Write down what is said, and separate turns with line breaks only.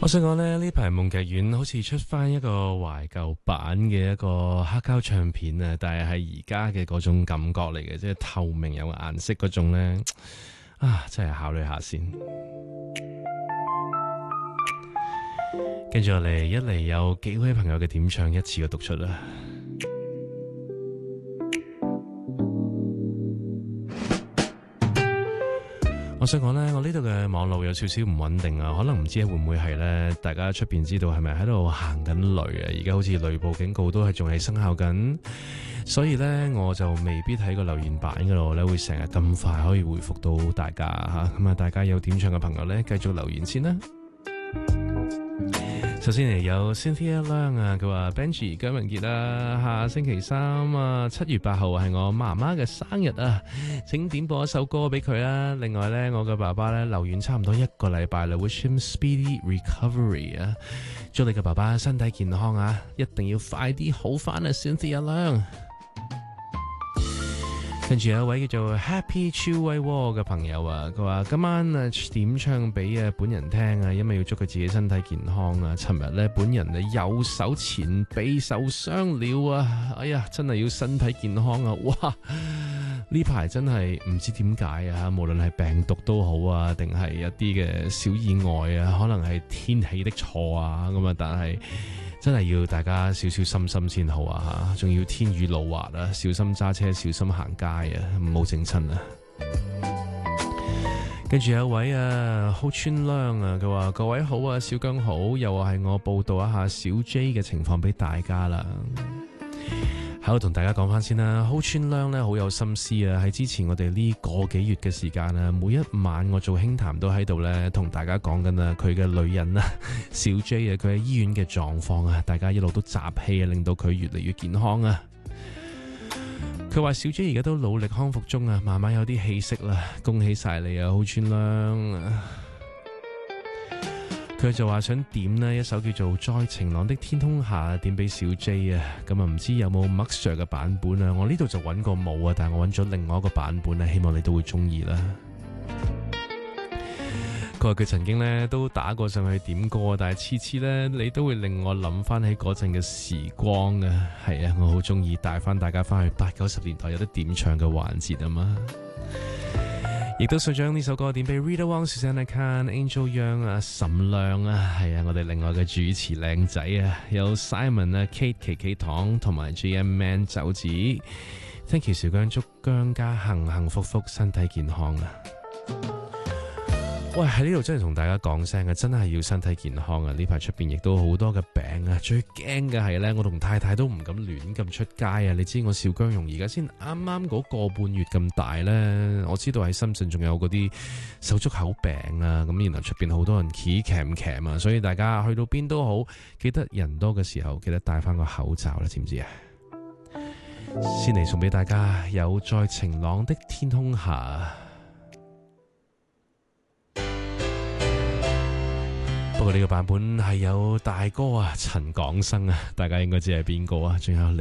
我想講呢排夢劇院好似出翻一個懷舊版嘅一個黑膠唱片啊，但係而家嘅嗰種感覺嚟嘅，即係透明有顏色嗰種呢，真係考慮下先。跟住落嚟，一嚟有幾位朋友嘅點唱，一次過讀出啦。我想講呢，我呢度嘅網絡有少少唔穩定啊，可能唔知會唔會係呢？大家出邊知道係咪喺度行緊雷啊？而家好似雷暴警告都係仲係生效緊，所以呢，我就未必喺個留言板嗰度呢會成日咁快可以回覆到大家吓。咁啊，大家有點唱嘅朋友呢，繼續留言先啦。首先嚟有 Cynthia Lang 啊，佢話 Benji 姜文傑啊，下星期三啊7月8號係我媽媽嘅生日啊，請點播一首歌俾佢啦。另外呢，我嘅爸爸呢留院差唔多1個禮拜啦 ，wish him speedy recovery 啊，祝你嘅爸爸身體健康啊，一定要快啲好返啊 Cynthia Lang。跟住有一位叫做 Happy Chewy Wall 嘅朋友啊，佢話今晚點唱俾本人聽啊，因為要祝佢自己身體健康啊。尋日呢，本人右手前臂受傷了啊，哎呀，真係要身體健康啊！哇，呢排真係唔知點解啊，無論係病毒都好啊，定係一啲嘅小意外啊，可能係天氣的錯啊，咁啊，但係真係要大家小小心心先好啊吓，仲要天雨路滑啊，小心揸車，小心行街啊，唔好整親啊。跟住有一位好村亮啊，佢話各位好啊，小姜好，又話係我報道一下小 J 嘅情況俾大家啦。喺度同大家講翻先啦，好村亮呢好有心思啊！喺之前我哋呢個幾月嘅時間啊，每一晚我做輕談都喺度呢，同大家講緊啊佢嘅女人啊小 J 啊，佢喺醫院嘅狀況啊，大家一路都集氣啊，令到佢越嚟越健康啊。佢話小 J 而家都努力康復中啊，慢慢有啲氣息啦，恭喜晒你啊，好村亮！佢就話想點呢一首叫做《在晴朗的天空下》，點俾小 J 啊，咁啊唔知有冇 Max Sir 嘅版本啊？我呢度就揾過冇啊，但係我揾咗另外一個版本啊，希望你都會中意啦。佢話佢曾經呢都打過上去點歌，但係次次呢你都會令我諗翻起嗰陣嘅時光啊。係啊，我好中意帶翻大家翻去80、90年代有得點唱嘅環節啊嘛。亦都想將呢首歌點俾 Rita Wong、Susanna Khan、Angel Young 啊、岑亮啊，係啊，我哋另外嘅主持靚仔啊，有 Simon 啊、Kate 琪琪糖同埋 GM Man 酒子 ，Thank you 小姜，祝姜家幸幸福福，身體健康啊！喂，喺呢度真係同大家講聲啊，真係要身體健康啊！呢排出邊亦都好多嘅病啊，最驚嘅係呢，我同太太都唔敢亂咁出街啊！你知我小姜蓉而家先啱啱嗰個半月咁大呢，我知道喺深圳仲有嗰啲手足口病啊，咁然後出邊好多人企鉗啊，所以大家去到邊都好，記得人多嘅時候記得戴翻個口罩啦，知唔知啊？先嚟送俾大家，有在晴朗的天空下。不過呢個版本係有大哥啊陳廣生啊，大家應該知係邊個啊？仲有